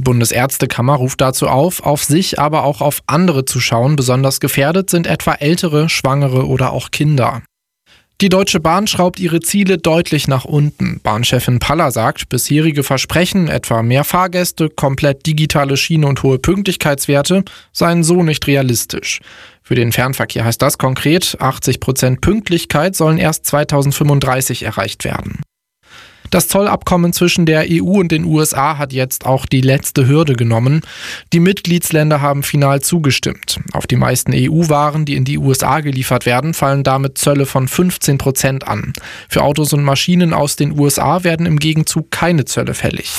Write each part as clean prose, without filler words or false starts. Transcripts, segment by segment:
Bundesärztekammer ruft dazu auf sich, aber auch auf andere zu schauen. Besonders gefährdet sind etwa Ältere, Schwangere oder auch Kinder. Die Deutsche Bahn schraubt ihre Ziele deutlich nach unten. Bahnchefin Paller sagt, bisherige Versprechen, etwa mehr Fahrgäste, komplett digitale Schiene und hohe Pünktlichkeitswerte, seien so nicht realistisch. Für den Fernverkehr heißt das konkret, 80% Pünktlichkeit sollen erst 2035 erreicht werden. Das Zollabkommen zwischen der EU und den USA hat jetzt auch die letzte Hürde genommen. Die Mitgliedsländer haben final zugestimmt. Auf die meisten EU-Waren, die in die USA geliefert werden, fallen damit Zölle von 15% an. Für Autos und Maschinen aus den USA werden im Gegenzug keine Zölle fällig.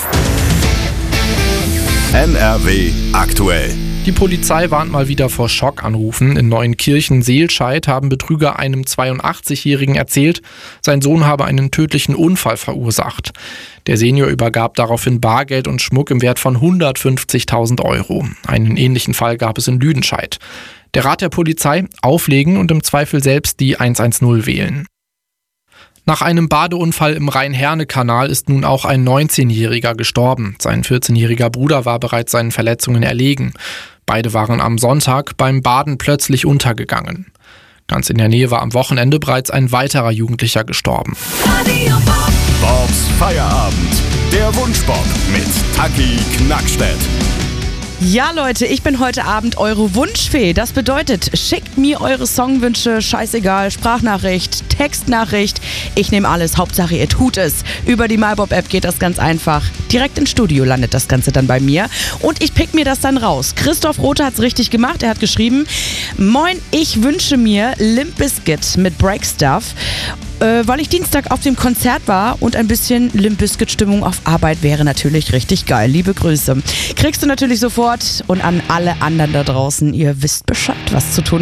NRW aktuell. Die Polizei warnt mal wieder vor Schockanrufen. In Neuenkirchen-Seelscheid haben Betrüger einem 82-Jährigen erzählt, sein Sohn habe einen tödlichen Unfall verursacht. Der Senior übergab daraufhin Bargeld und Schmuck im Wert von 150.000 Euro. Einen ähnlichen Fall gab es in Lüdenscheid. Der Rat der Polizei: auflegen und im Zweifel selbst die 110 wählen. Nach einem Badeunfall im Rhein-Herne-Kanal ist nun auch ein 19-Jähriger gestorben. Sein 14-jähriger Bruder war bereits seinen Verletzungen erlegen. Beide waren am Sonntag beim Baden plötzlich untergegangen. Ganz in der Nähe war am Wochenende bereits ein weiterer Jugendlicher gestorben. Bobs Feierabend. Der Wunschbob mit Taki Knackstedt. Ja Leute, ich bin heute Abend eure Wunschfee. Das bedeutet, schickt mir eure Songwünsche, scheißegal, Sprachnachricht, Textnachricht. Ich nehme alles, Hauptsache ihr tut es. Über die MyBob-App geht das ganz einfach. Direkt ins Studio landet das Ganze dann bei mir und ich pick mir das dann raus. Christoph Rothe hat's richtig gemacht, er hat geschrieben: Moin, ich wünsche mir Limp Bizkit mit Break Stuff. Weil ich Dienstag auf dem Konzert war und ein bisschen Limp Bizkit-Stimmung auf Arbeit wäre natürlich richtig geil. Liebe Grüße. Kriegst du natürlich sofort, und an alle anderen da draußen, ihr wisst Bescheid, was zu tun